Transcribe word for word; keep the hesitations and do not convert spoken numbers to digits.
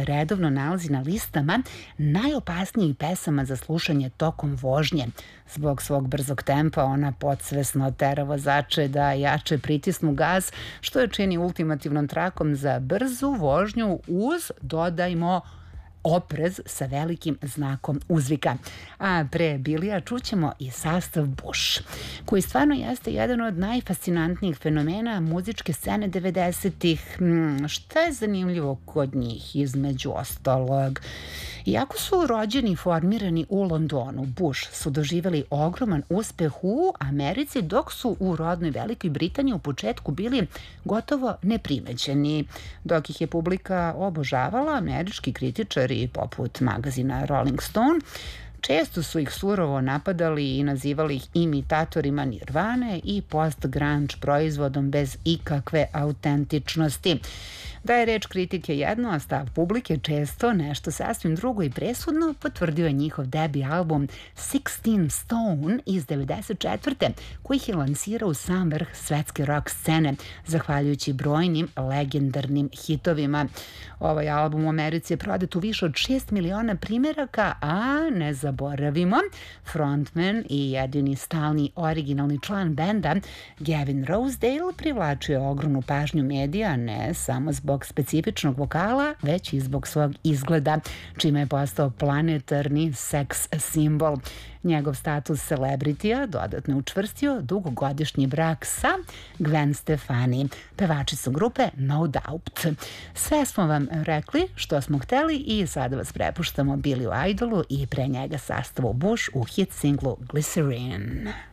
redovno nalazi na listama najopasnijih pesama za slušanje tokom vožnje. Zbog svog brzog tempa ona podsvesno tera vozače da jače pritisnu gas, što je čini ultimativnom trakom za brzu vožnju uz, dodajmo, oprez sa velikim znakom uzvika. A pre Bilija čućemo i sastav Bush, koji stvarno jeste jedan od najfascinantnijih fenomena muzičke scene devedesetih. Hmm, šta je zanimljivo kod njih, između ostalog? Iako su rođeni i formirani u Londonu, Bush su doživjeli ogroman uspeh u Americi, dok su u rodnoj Velikoj Britaniji u početku bili gotovo neprimećeni. Dok ih je publika obožavala, američki kritičari poput magazina Rolling Stone često su ih surovo napadali i nazivali ih imitatorima Nirvane i post-grunge proizvodom bez ikakve autentičnosti. Da je reč kritike jedno, a stav publike često nešto sasvim drugo i presudno, potvrdio je njihov debi album Sixteen Stone iz devedeset četvrte koji ih je lansirao u sam vrh svetske rock scene, zahvaljujući brojnim legendarnim hitovima. Ovaj album u Americi je prodat u više od šest miliona primeraka, a ne zaboravimo, frontman i jedini stalni originalni član benda Gavin Rosedale privlačio je ogromnu pažnju medija, ne samo zbog zbog specifičnog vokala, već i zbog svog izgleda, čime je postao planetarni seks simbol. Njegov status celebritija dodatno učvrstio dugogodišnji brak sa Gwen Stefani, pevačicom grupe No Doubt. Sve smo vam rekli što smo hteli i sada vas prepuštamo Billyu Idolu i pre njega sastavu Bush u hit singlu Glycerine.